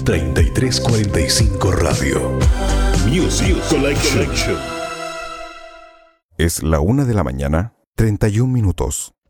3345 Radio. Music Collection. Es la 1:31 a.m.